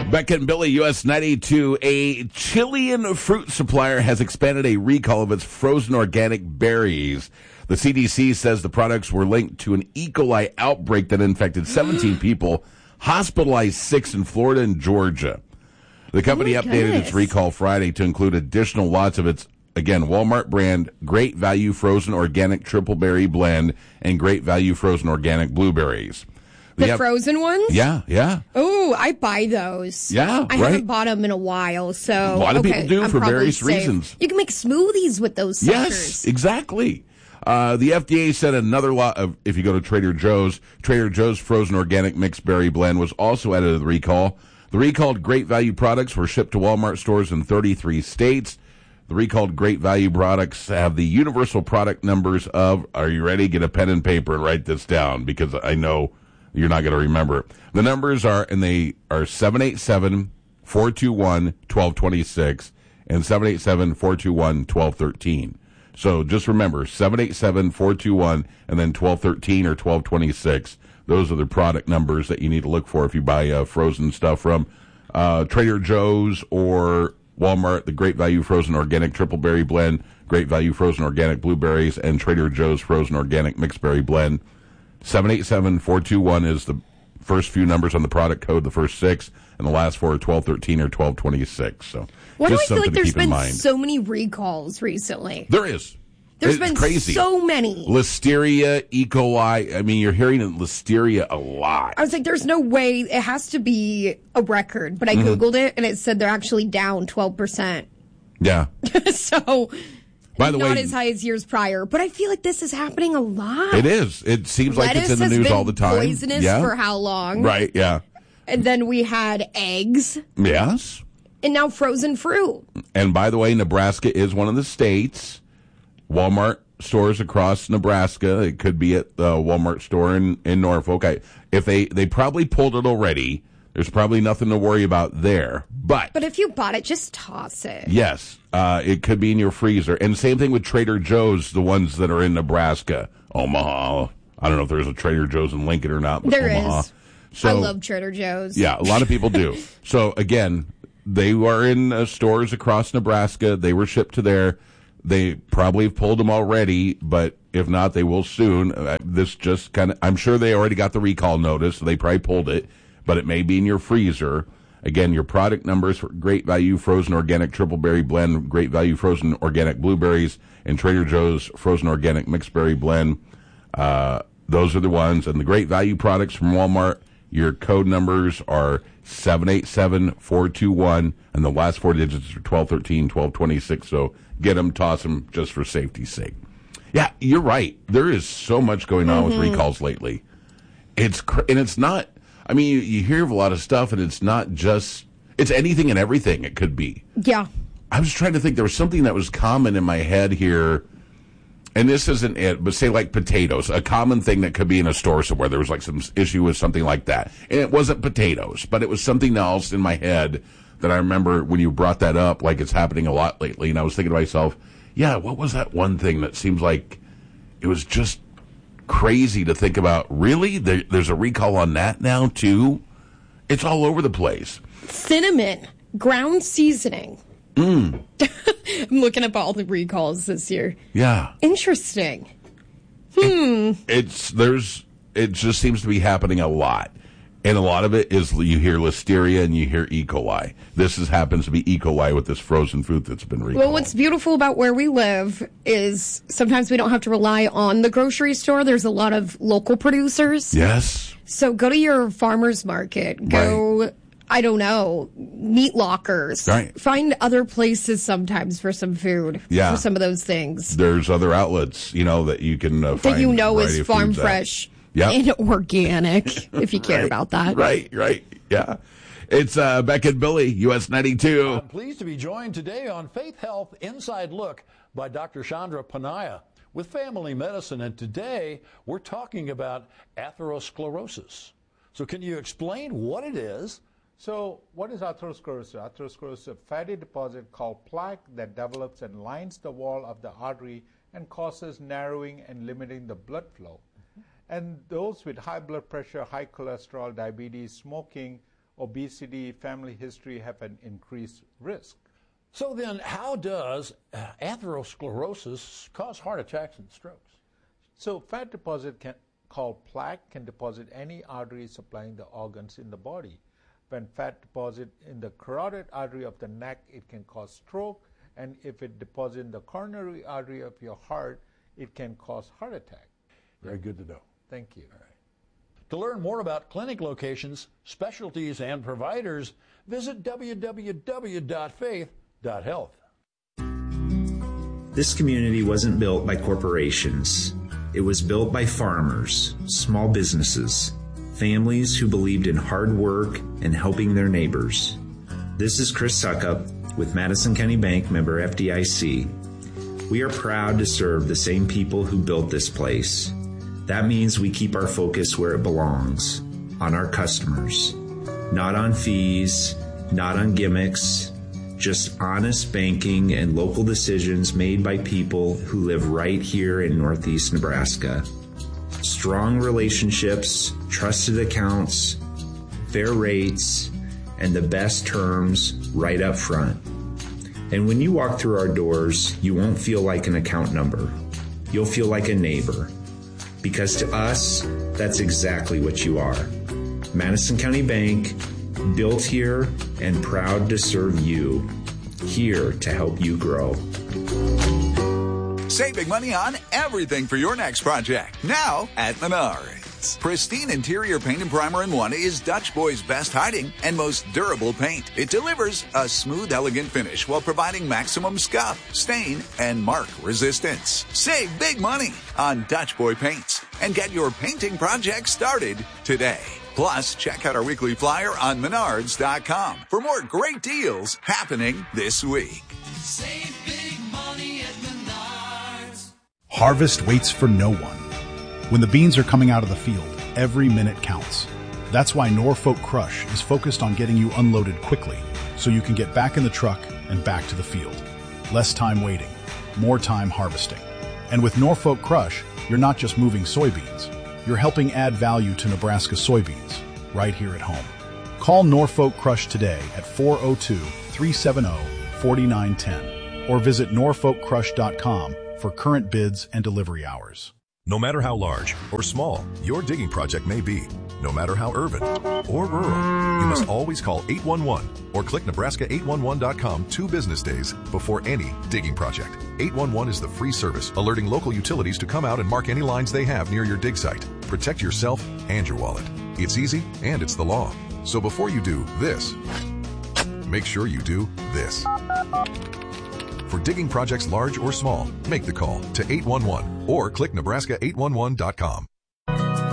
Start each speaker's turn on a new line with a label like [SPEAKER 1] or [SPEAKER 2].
[SPEAKER 1] Beckett and Billy, US 92. A Chilean fruit supplier has expanded a recall of its frozen organic berries. The CDC says the products were linked to an E. coli outbreak that infected 17 people, hospitalized 6 in Florida and Georgia. The company updated its recall Friday to include additional lots of its, again, Walmart brand Great Value Frozen Organic Triple Berry Blend and Great Value Frozen Organic Blueberries.
[SPEAKER 2] The frozen ones?
[SPEAKER 1] Yeah.
[SPEAKER 2] Oh, I buy those.
[SPEAKER 1] Yeah,
[SPEAKER 2] I haven't bought them in a while, so...
[SPEAKER 1] A lot of people do for various reasons.
[SPEAKER 2] You can make smoothies with those suckers.
[SPEAKER 1] Yes, exactly. The FDA said another lot of, if you go to Trader Joe's Frozen Organic Mixed Berry Blend was also added to the recall. The recalled Great Value products were shipped to Walmart stores in 33 states. The recalled Great Value products have the universal product numbers of, are you ready? Get a pen and paper and write this down because I know you're not going to remember it. The numbers are, and they are 787-421-1226 and 787-421-1213. So just remember, 787-421 and then 1213 or 1226. Those are the product numbers that you need to look for if you buy frozen stuff from Trader Joe's or Walmart, the Great Value Frozen Organic Triple Berry Blend, Great Value Frozen Organic Blueberries, and Trader Joe's Frozen Organic Mixed Berry Blend. 787-421 is the first few numbers on the product code, the first 6, and the last 4 are 1213 or 1226. So
[SPEAKER 2] why do I
[SPEAKER 1] just
[SPEAKER 2] feel like there's been
[SPEAKER 1] mind.
[SPEAKER 2] So many recalls recently?
[SPEAKER 1] There is.
[SPEAKER 2] There's been
[SPEAKER 1] crazy.
[SPEAKER 2] So many.
[SPEAKER 1] Listeria, E. coli. I mean, you're hearing Listeria a lot.
[SPEAKER 2] I was like, there's no way. It has to be a record. But I Googled it, and it said they're actually down 12%.
[SPEAKER 1] Yeah.
[SPEAKER 2] So...
[SPEAKER 1] By the way,
[SPEAKER 2] not as high as years prior, but I feel like this is happening a lot.
[SPEAKER 1] It is. It seems like it's in the news all the time.
[SPEAKER 2] Poisonous for how long?
[SPEAKER 1] Right, yeah.
[SPEAKER 2] And then we had eggs.
[SPEAKER 1] Yes.
[SPEAKER 2] And now frozen fruit.
[SPEAKER 1] And by the way, Nebraska is one of the states. Walmart stores across Nebraska. It could be at the Walmart store in Norfolk. If they probably pulled it already. There's probably nothing to worry about there. But
[SPEAKER 2] if you bought it, just toss it.
[SPEAKER 1] Yes. It could be in your freezer. And same thing with Trader Joe's, the ones that are in Nebraska. Omaha. I don't know if there's a Trader Joe's in Lincoln or not. But
[SPEAKER 2] there
[SPEAKER 1] Omaha.
[SPEAKER 2] is.
[SPEAKER 1] So,
[SPEAKER 2] I love Trader Joe's.
[SPEAKER 1] Yeah, a lot of people do. So, again, they were in stores across Nebraska. They were shipped to there. They probably have pulled them already, but if not, they will soon. This just kind of, I'm sure they already got the recall notice, so they probably pulled it. But it may be in your freezer. Again, your product numbers for Great Value Frozen Organic Triple Berry Blend, Great Value Frozen Organic Blueberries, and Trader Joe's Frozen Organic Mixed Berry Blend. Those are the ones. And the Great Value products from Walmart, your code numbers are 787-421, and the last 4 digits are 1213, 1226. So get them, toss them, just for safety's sake. Yeah, you're right. There is so much going on with recalls lately. And it's not... I mean, you hear of a lot of stuff, and it's not just... It's anything and everything it could be.
[SPEAKER 2] Yeah.
[SPEAKER 1] I was trying to think. There was something that was common in my head here, and this isn't it, but say like potatoes. A common thing that could be in a store somewhere. There was like some issue with something like that. And it wasn't potatoes, but it was something else in my head that I remember when you brought that up, like it's happening a lot lately. And I was thinking to myself, yeah, what was that one thing that seems like it was just... crazy to think about. Really? There's a recall on that now, too? It's all over the place. Cinnamon.
[SPEAKER 2] Ground seasoning. I'm looking up all the recalls this year.
[SPEAKER 1] Yeah.
[SPEAKER 2] Interesting.
[SPEAKER 1] It just seems to be happening a lot. And a lot of it is you hear Listeria and you hear E. coli. This happens to be E. coli with this frozen food that's been recalled.
[SPEAKER 2] Well, what's beautiful about where we live is sometimes we don't have to rely on the grocery store. There's a lot of local producers.
[SPEAKER 1] Yes.
[SPEAKER 2] So go to your farmer's market. Go, right. I don't know, meat lockers.
[SPEAKER 1] Right.
[SPEAKER 2] Find other places sometimes for some food.
[SPEAKER 1] Yeah.
[SPEAKER 2] For some of those things.
[SPEAKER 1] There's other outlets, that you can find.
[SPEAKER 2] That is farm fresh.
[SPEAKER 1] Yep.
[SPEAKER 2] And organic, if you care about that.
[SPEAKER 1] Right, yeah. It's Beckett and Billy, US 92.
[SPEAKER 3] I'm pleased to be joined today on Faith Health Inside Look by Dr. Chandra Panaya with Family Medicine. And today we're talking about atherosclerosis. So can you explain what it is?
[SPEAKER 4] So what is atherosclerosis? Atherosclerosis is a fatty deposit called plaque that develops and lines the wall of the artery and causes narrowing and limiting the blood flow. And those with high blood pressure, high cholesterol, diabetes, smoking, obesity, family history have an increased risk.
[SPEAKER 3] So then, how does atherosclerosis cause heart attacks and strokes?
[SPEAKER 4] So fat deposit called plaque can deposit any artery supplying the organs in the body. When fat deposit in the carotid artery of the neck, it can cause stroke, and if it deposits in the coronary artery of your heart, it can cause heart attack.
[SPEAKER 3] Very good to know.
[SPEAKER 4] Thank you.
[SPEAKER 3] All right. To learn more about clinic locations, specialties, and providers, visit www.faith.health.
[SPEAKER 5] This community wasn't built by corporations. It was built by farmers, small businesses, families who believed in hard work and helping their neighbors. This is Chris Suckup with Madison County Bank, member FDIC. We are proud to serve the same people who built this place. That means we keep our focus where it belongs, on our customers. Not on fees, not on gimmicks, just honest banking and local decisions made by people who live right here in Northeast Nebraska. Strong relationships, trusted accounts, fair rates, and the best terms right up front. And when you walk through our doors, you won't feel like an account number. You'll feel like a neighbor. Because to us, that's exactly what you are. Madison County Bank, built here and proud to serve you. Here to help you grow.
[SPEAKER 6] Save big money on everything for your next project. Now at Menards. Pristine interior paint and primer in one is Dutch Boy's best hiding and most durable paint. It delivers a smooth, elegant finish while providing maximum scuff, stain, and mark resistance. Save big money on Dutch Boy paints and get your painting project started today. Plus, check out our weekly flyer on Menards.com for more great deals happening this week.
[SPEAKER 7] Save big money at Menards.
[SPEAKER 8] Harvest waits for no one. When the beans are coming out of the field, every minute counts. That's why Norfolk Crush is focused on getting you unloaded quickly so you can get back in the truck and back to the field. Less time waiting, more time harvesting. And with Norfolk Crush, you're not just moving soybeans. You're helping add value to Nebraska soybeans right here at home. Call Norfolk Crush today at 402-370-4910 or visit norfolkcrush.com for current bids and delivery hours.
[SPEAKER 9] No matter how large or small your digging project may be, no matter how urban or rural, you must always call 811 or click Nebraska811.com 2 business days before any digging project. 811 is the free service alerting local utilities to come out and mark any lines they have near your dig site. Protect yourself and your wallet. It's easy and it's the law. So before you do this, make sure you do this. For digging projects large or small, make the call to 811 or click Nebraska811.com.